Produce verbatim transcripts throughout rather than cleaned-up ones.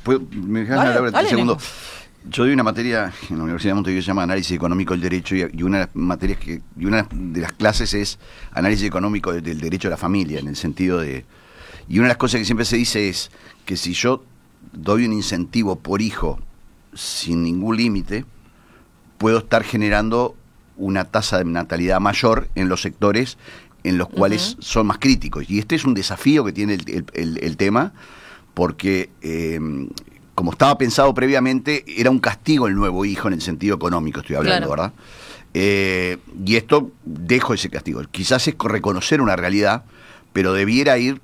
¿puedo, ¿Me dejas Dale, hablar un dale, segundo? Nemo. Yo doy una materia en la Universidad de Montevideo que se llama Análisis Económico del Derecho, y, y una de las materias que, y una de las clases es Análisis Económico del, del Derecho a la Familia, en el sentido de... Y una de las cosas que siempre se dice es que si yo doy un incentivo por hijo sin ningún límite, puedo estar generando una tasa de natalidad mayor en los sectores en los cuales uh-huh. son más críticos. Y este es un desafío que tiene el, el, el, el tema, porque... Eh, como estaba pensado previamente, era un castigo el nuevo hijo en el sentido económico, estoy hablando, claro. ¿verdad? Eh, y esto, dejo ese castigo. Quizás es reconocer una realidad, pero debiera ir,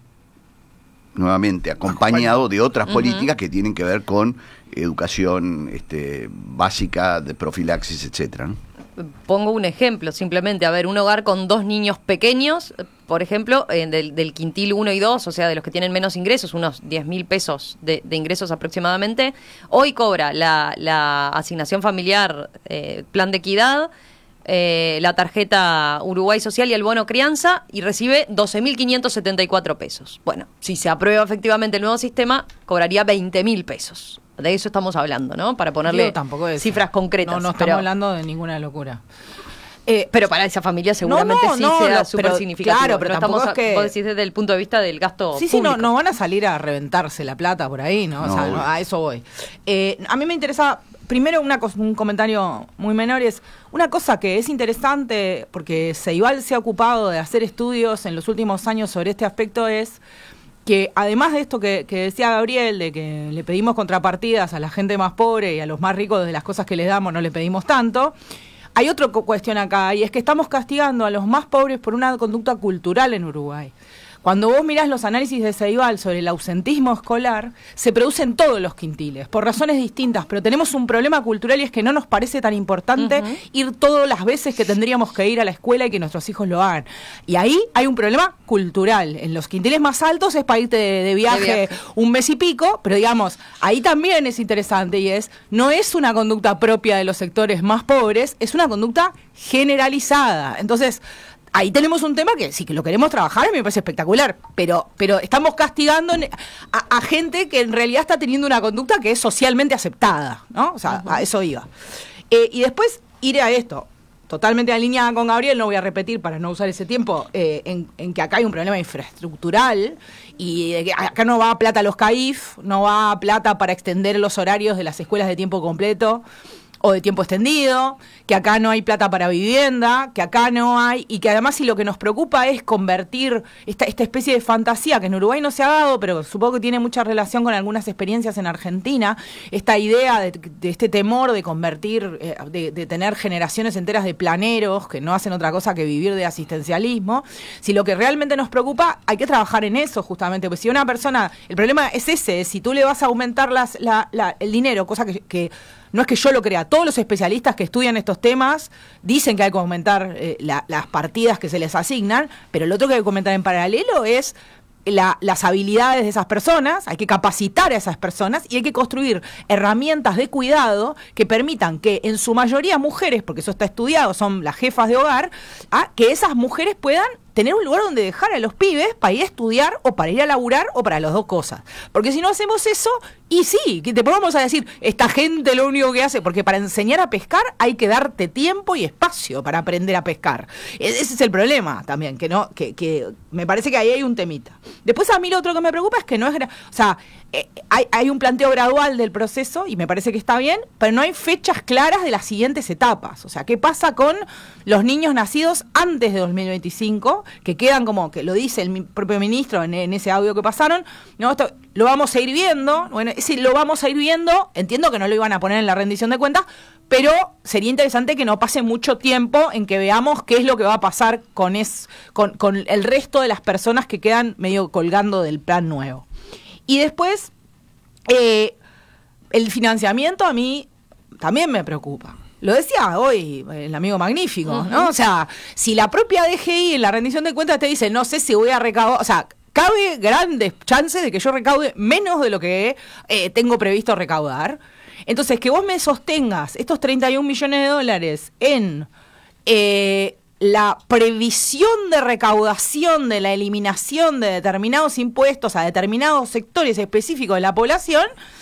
nuevamente, acompañado de otras uh-huh. políticas que tienen que ver con educación este, básica, de profilaxis, etcétera, ¿no? Pongo un ejemplo, simplemente, a ver, un hogar con dos niños pequeños, por ejemplo, eh, del, del quintil uno y dos, o sea, de los que tienen menos ingresos, unos diez mil pesos de, de ingresos aproximadamente, hoy cobra la, la asignación familiar, eh, plan de equidad, eh, la tarjeta Uruguay Social y el bono crianza, y recibe doce mil quinientos setenta y cuatro pesos. Bueno, si se aprueba efectivamente el nuevo sistema, cobraría veinte mil pesos. De eso estamos hablando, ¿no? Para ponerle es, cifras concretas. No, no estamos pero, hablando de ninguna locura. Eh, pero para esa familia seguramente no, no, sí no, sea no, súper significativo. Claro, pero no tampoco estamos es que... Vos decís desde el punto de vista del gasto Sí, público. sí, no, no van a salir a reventarse la plata por ahí, ¿no? no o sea, no, a eso voy. Eh, a mí me interesa... Primero, una cosa, un comentario muy menor es una cosa que es interesante, porque Ceibal se ha ocupado de hacer estudios en los últimos años sobre este aspecto, es... que además de esto que, que decía Gabriel, de que le pedimos contrapartidas a la gente más pobre y a los más ricos de las cosas que les damos no le pedimos tanto, hay otra cuestión acá, y es que estamos castigando a los más pobres por una conducta cultural en Uruguay. Cuando vos mirás los análisis de Ceibal sobre el ausentismo escolar, se producen todos los quintiles, por razones distintas, pero tenemos un problema cultural y es que no nos parece tan importante uh-huh. ir todas las veces que tendríamos que ir a la escuela y que nuestros hijos lo hagan. Y ahí hay un problema cultural. En los quintiles más altos es para irte de, de, viaje, de viaje un mes y pico, pero digamos, ahí también es interesante y es, no es una conducta propia de los sectores más pobres, es una conducta generalizada. Entonces, ahí tenemos un tema que sí que lo queremos trabajar, me parece espectacular, pero pero estamos castigando a, a gente que en realidad está teniendo una conducta que es socialmente aceptada, ¿no? O sea, uh-huh. a eso iba. Eh, y después iré a esto, totalmente alineada con Gabriel, no voy a repetir para no usar ese tiempo, eh, en, en que acá hay un problema infraestructural y de que acá no va plata a los C A I F, no va plata para extender los horarios de las escuelas de tiempo completo o de tiempo extendido, que acá no hay plata para vivienda, que acá no hay, y que además si lo que nos preocupa es convertir esta, esta especie de fantasía que en Uruguay no se ha dado, pero supongo que tiene mucha relación con algunas experiencias en Argentina, esta idea de, de este temor de convertir, eh, de, de tener generaciones enteras de planeros que no hacen otra cosa que vivir de asistencialismo. Si lo que realmente nos preocupa, hay que trabajar en eso justamente, porque si una persona, el problema es ese, si tú le vas a aumentar las, la, la, el dinero, cosa que... que no es que yo lo crea, todos los especialistas que estudian estos temas dicen que hay que aumentar eh, la, las partidas que se les asignan, pero lo otro que hay que aumentar en paralelo es la, las habilidades de esas personas, hay que capacitar a esas personas y hay que construir herramientas de cuidado que permitan que en su mayoría mujeres, porque eso está estudiado, son las jefas de hogar, ¿ah? que esas mujeres puedan tener un lugar donde dejar a los pibes para ir a estudiar o para ir a laburar o para las dos cosas. Porque si no hacemos eso, y sí, que te podemos a decir, esta gente lo único que hace, porque para enseñar a pescar hay que darte tiempo y espacio para aprender a pescar. Ese es el problema también, que no, que, que me parece que ahí hay un temita. Después a mí lo otro que me preocupa es que no es, o sea, eh, hay, hay un planteo gradual del proceso y me parece que está bien, pero no hay fechas claras de las siguientes etapas. O sea, ¿qué pasa con los niños nacidos antes de dos mil veinticinco? Que quedan como, que lo dice el propio ministro en, en ese audio que pasaron, no, esto lo vamos a ir viendo, bueno, ese lo vamos a ir viendo, entiendo que no lo iban a poner en la rendición de cuentas, pero sería interesante que no pase mucho tiempo en que veamos qué es lo que va a pasar con, es, con, con el resto de las personas que quedan medio colgando del plan nuevo. Y después, eh, el financiamiento a mí también me preocupa. Lo decía hoy el amigo Magnífico, uh-huh. ¿no? O sea, si la propia D G I en la rendición de cuentas te dice, no sé si voy a recaudar, o sea, cabe grandes chances de que yo recaude menos de lo que eh, tengo previsto recaudar. Entonces, que vos me sostengas estos treinta y un millones de dólares en eh, la previsión de recaudación de la eliminación de determinados impuestos a determinados sectores específicos de la población,